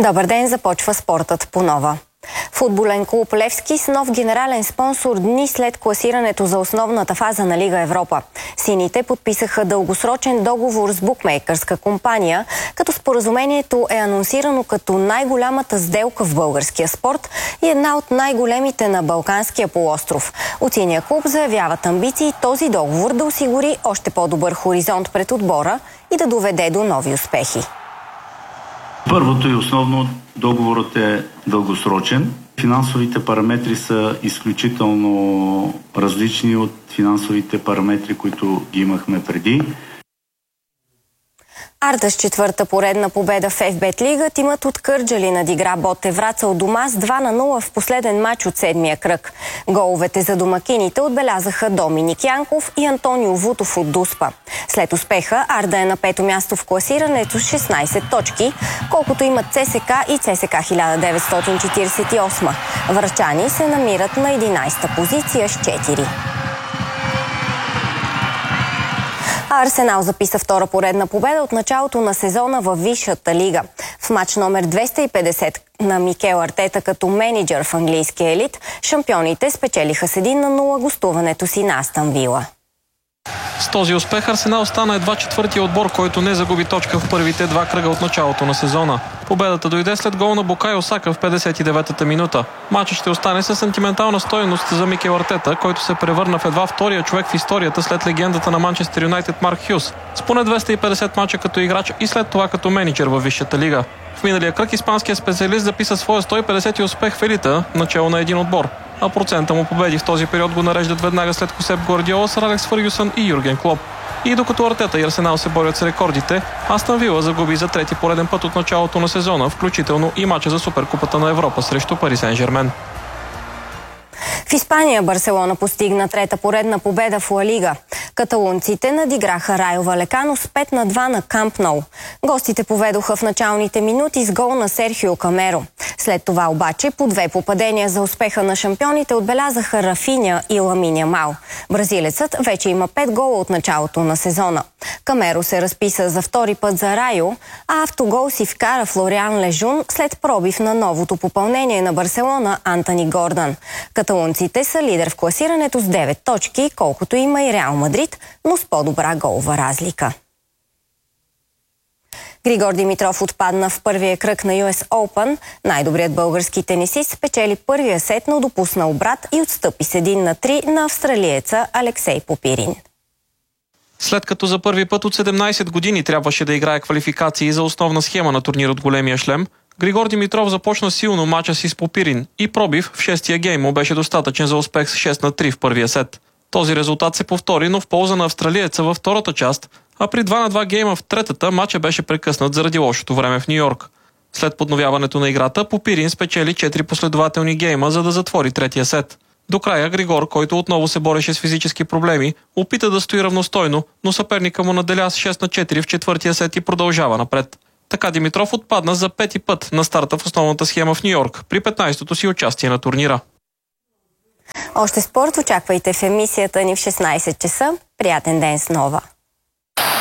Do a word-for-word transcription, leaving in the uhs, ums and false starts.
Добър ден, започва спортът по нова. Футболен клуб Левски с нов генерален спонсор дни след класирането за основната фаза на Лига Европа. Сините подписаха дългосрочен договор с букмейкърска компания, като споразумението е анонсирано като най-голямата сделка в българския спорт и една от най-големите на Балканския полуостров. От синия клуб заявяват амбиции този договор да осигури още по-добър хоризонт пред отбора и да доведе до нови успехи. Първото и основно, договорът е дългосрочен. Финансовите параметри са изключително различни от финансовите параметри, които ги имахме преди. Арда с четвърта поредна победа в Еф Бет Лига. Тимът от Кърджали надигра Ботев Враца у дома с два на нула в последен матч от седмия кръг. Головете за домакините отбелязаха Доминик Янков и Антонио Вутов от Дуспа. След успеха Арда е на пето място в класирането с шестнайсет точки, колкото имат ЦСКА и ЦСКА хиляда деветстотин четирийсет и осма. Врачани се намират на единайсета позиция с четири. Арсенал записа втора поредна победа от началото на сезона във Висшата лига. В матч номер двеста и петдесет на Микел Артета като мениджър в английския елит, шампионите спечелиха с един на нула гостуването си на Астън Вила. С този успех Арсенал стана едва четвъртия отбор, който не загуби точка в първите два кръга от началото на сезона. Победата дойде след гол на Букайо Сака в петдесет и деветата минута. Матчът ще остане със сантиментална стойност за Микел Артета, който се превърна в едва втория човек в историята след легендата на Манчестър Юнайтед Марк Хюс, с поне двеста и петдесет мача като играч и след това като мениджър във Висшата лига. В миналия кръг испанският специалист записа своя сто и петдесети успех в елита, начало на един отбор. А процента му победи в този период го нареждат веднага след Хосеп Гвардиола, Сър Алекс Фъргюсън и Юрген Клоп. И докато Артета и Арсенал се борят с рекордите, Астън Вила загуби за трети пореден път от началото на сезона, включително и мача за Суперкупата на Европа срещу Пари Сен-Жермен. В Испания Барселона постигна трета поредна победа в Ла Лига. Каталунците надиграха Райо Валекано с пет на два на Камп Ноу. Гостите поведоха в началните минути с гол на Серхио Камеро. След това обаче по две попадения за успеха на шампионите отбелязаха Рафиня и Ламин Ямал. Бразилецът вече има пет гола от началото на сезона. Камеро се разписа за втори път за Райо, а автогол си вкара Флориан Лежун след пробив на новото попълнение на Барселона Антони Гордан. Каталунците са лидер в класирането с девет точки, колкото има и Реал Мадрид, но с по-добра голова разлика. Григор Димитров отпадна в първия кръг на Ю Ес Оупън. Най-добрият български тенисист спечели първия сет, но допусна обрат и отстъпи с един на три на австралиеца Алексей Попирин. След като за първи път от седемнайсет години трябваше да играе квалификации за основна схема на турнир от големия шлем, Григор Димитров започна силно мача си с Попирин и пробив в шестия гейм му беше достатъчен за успех с шест на три в първия сет. Този резултат се повтори, но в полза на австралиеца във втората част, а при два на два гейма в третата мача беше прекъснат заради лошото време в Ню Йорк. След подновяването на играта, Попирин спечели четири последователни гейма, за да затвори третия сет. До края Григор, който отново се бореше с физически проблеми, опита да стои равностойно, но съперника му наделя с шест на четири в четвъртия сет и продължава напред. Така Димитров отпадна за пети път на старта в основната схема в Ню Йорк при петнайсетото си участие на турнира. Още спорт очаквайте в емисията ни в шестнайсет часа. Приятен ден с Нова!